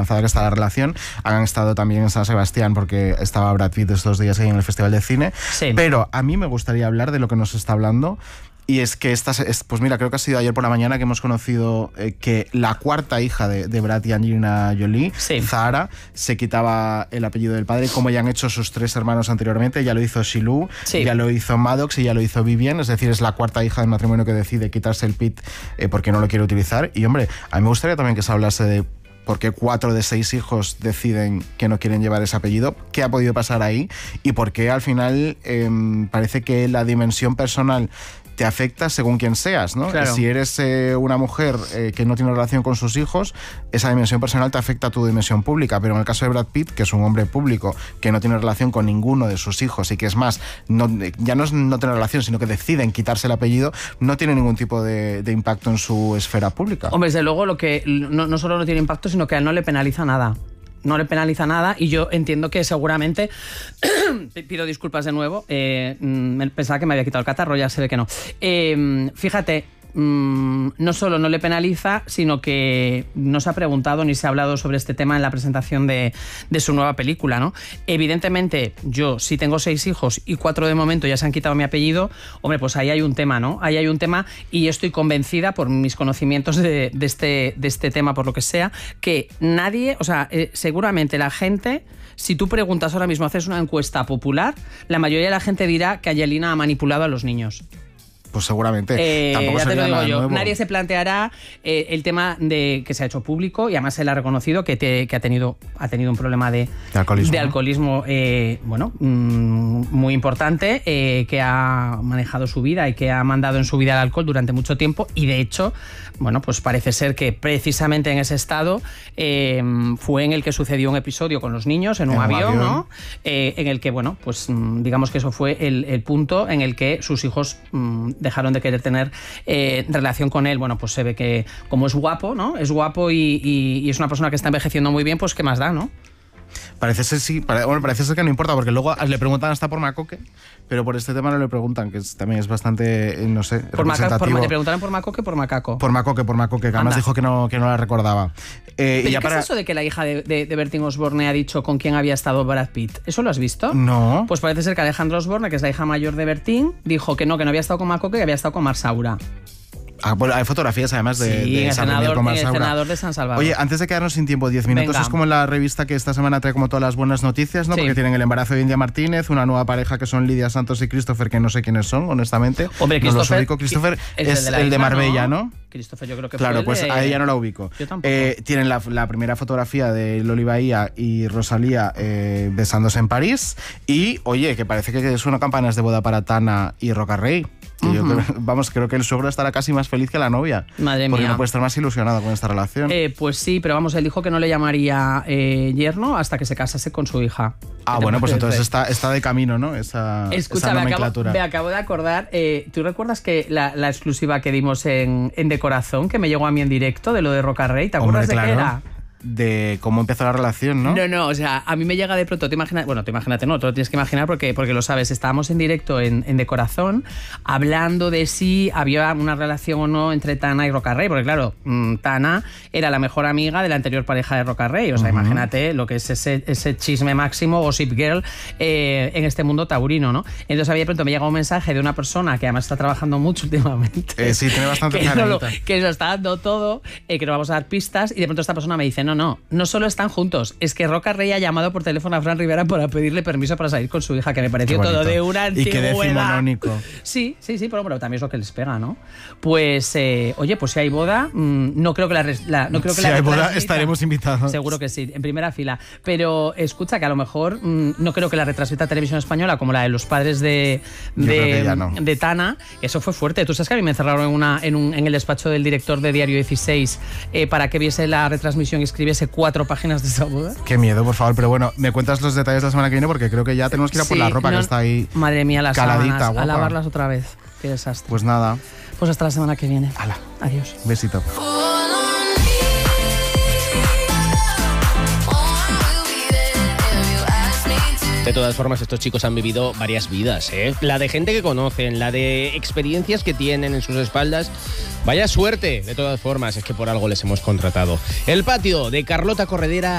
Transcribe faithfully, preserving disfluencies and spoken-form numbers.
avanzada que está la relación. Han estado también en San Sebastián porque estaba Brad Pitt estos días ahí en el Festival de Cine. Sí. Pero a mí me gustaría hablar de lo que nos está hablando. Y es que esta, es, pues mira, creo que ha sido ayer por la mañana que hemos conocido eh, que la cuarta hija de, de Brad y Angelina Jolie, sí. Zahara, se quitaba el apellido del padre, como ya han hecho sus tres hermanos anteriormente. Ya lo hizo Shiloh, sí. ya lo hizo Maddox y ya lo hizo Vivian. Es decir, es la cuarta hija del matrimonio que decide quitarse el Pitt eh, porque no lo quiere utilizar. Y hombre, a mí me gustaría también que se hablase de por qué cuatro de seis hijos deciden que no quieren llevar ese apellido, qué ha podido pasar ahí y por qué al final eh, parece que la dimensión personal te afecta según quien seas, ¿no? Claro. Si eres eh, una mujer eh, que no tiene relación con sus hijos, esa dimensión personal te afecta a tu dimensión pública, pero en el caso de Brad Pitt, que es un hombre público que no tiene relación con ninguno de sus hijos y que es más, no, ya no es no tener relación, sino que deciden quitarse el apellido, no tiene ningún tipo de, de impacto en su esfera pública. Hombre, desde luego, lo que no, no solo no tiene impacto, sino que a él no le penaliza nada. No le penaliza nada y yo entiendo que seguramente pido disculpas de nuevo, eh, pensaba que me había quitado el catarro, ya se ve que no. Eh, fíjate, mmm, no solo no le penaliza, sino que no se ha preguntado ni se ha hablado sobre este tema en la presentación de, de su nueva película, ¿no? Evidentemente, yo si tengo seis hijos y cuatro de momento ya se han quitado mi apellido, hombre, pues ahí hay un tema, ¿no? Ahí hay un tema y yo estoy convencida por mis conocimientos de, de, este, de este tema, por lo que sea, que nadie, o sea, eh, seguramente la gente, si tú preguntas ahora mismo, haces una encuesta popular, la mayoría de la gente dirá que Angelina ha manipulado a los niños. Pues seguramente. Eh, Tampoco ya te sería lo digo nada yo. nuevo. Nadie se planteará eh, el tema de que se ha hecho público y además él ha reconocido que, te, que ha, tenido, ha tenido un problema de, de alcoholismo, de alcoholismo eh, bueno, mmm, muy importante, eh, que ha manejado su vida y que ha mandado en su vida el alcohol durante mucho tiempo y de hecho, bueno, pues parece ser que precisamente en ese estado eh, fue en el que sucedió un episodio con los niños en un, en avión, un avión, ¿no? Eh, en el que, bueno, pues digamos que eso fue el, el punto en el que sus hijos mmm, dejaron de querer tener eh, relación con él. Bueno, pues se ve que como es guapo, ¿no? Es guapo y, y, y es una persona que está envejeciendo muy bien, pues qué más da, ¿no? Parece ser, sí, pare, bueno, parece ser que no importa, porque luego le preguntan hasta por Macoque, pero por este tema no le preguntan, que es, también es bastante, no sé, por representativo. Por, ¿Le preguntaron por Macoque o por Macaco? Por Macoque, por Macoque, que además dijo que no, que no la recordaba. Eh, ¿Pero y ya qué para... es eso de que la hija de, de, de Bertín Osborne ha dicho con quién había estado Brad Pitt? ¿Eso lo has visto? No. Pues parece ser que Alejandra Osborne, que es la hija mayor de Bertín, dijo que no, que no había estado con Macoque, que había estado con Marsaura. Ah, bueno, hay fotografías además de, sí, de el esa senador, con el senador de San Salvador. Oye, antes de quedarnos sin tiempo, diez minutos, Venga. Es como la revista que esta semana trae como todas las buenas noticias, ¿no? Sí. Porque tienen el embarazo de India Martínez, una nueva pareja que son Lidia Santos y Christopher, que no sé quiénes son, honestamente. Hombre, no Christopher, los ubico. Christopher es, es el de, la el de isla, Marbella, ¿no? ¿no? Christopher, yo creo que claro, fue pues de... a ella no la ubico. Yo tampoco. Eh, tienen la, la primera fotografía de Loli Bahía y Rosalía eh, besándose en París. Y, oye, que parece que suenan campanas de boda para Tana y Roca Rey. Que uh-huh. yo creo, vamos, creo que el suegro estará casi más feliz que la novia. Madre mía. Porque no puede estar más ilusionado con esta relación. Eh, pues sí, pero vamos, él dijo que no le llamaría eh, yerno hasta que se casase con su hija. Ah, bueno, pues entonces está, está de camino, ¿no? Esa, Escucha, esa me, nomenclatura. acabo, me acabo de acordar, eh, ¿tú recuerdas que la, la exclusiva que dimos en, en De Corazón, que me llegó a mí en directo, de lo de Roca Rey, ¿te acuerdas Hombre, de claro. qué era? De cómo empezó la relación, ¿no? No, no, o sea, a mí me llega de pronto, te imaginas, bueno, te imagínate, no, te lo tienes que imaginar porque, porque lo sabes, estábamos en directo en, en De Corazón hablando de si había una relación o no entre Tana y Roca Rey, porque claro, mmm, Tana era la mejor amiga de la anterior pareja de Roca Rey, o sea, uh-huh. imagínate lo que es ese, ese chisme máximo, Gossip Girl, eh, en este mundo taurino, ¿no? Entonces a mí de pronto me llega un mensaje de una persona que además está trabajando mucho últimamente. Eh, sí, tiene bastante que, no lo, que nos está dando todo, eh, que nos vamos a dar pistas, y de pronto esta persona me dice, no, no, no solo están juntos, es que Roca Rey ha llamado por teléfono a Fran Rivera para pedirle permiso para salir con su hija, que me pareció todo de una antigüedad. Y que decimonónico. Sí, sí, sí, pero, pero también es lo que les pega, ¿no? Pues, eh, oye, pues si hay boda, mmm, no creo que la... la no creo que si la hay boda, estaremos invitados. Seguro que sí, en primera fila. Pero escucha, que a lo mejor mmm, no creo que la retransmita Televisión Española como la de los padres de, de, no. de Tana. Eso fue fuerte. Tú sabes que a mí me encerraron en, una, en, un, en el despacho del director de Diario dieciséis eh, para que viese la retransmisión y escribiese cuatro páginas de esa boda. Qué miedo, por favor. Pero bueno, me cuentas los detalles la semana que viene porque creo que ya tenemos que ir a por sí, la ropa no, que está ahí. Madre mía, las caladita, sábanas, guapa. A lavarlas otra vez. Qué desastre. Pues nada. Pues hasta la semana que viene. Hala. Adiós. Besito. De todas formas, estos chicos han vivido varias vidas, ¿eh? La de gente que conocen, la de experiencias que tienen en sus espaldas. Vaya suerte, de todas formas, es que por algo les hemos contratado. El patio de Carlota Corredera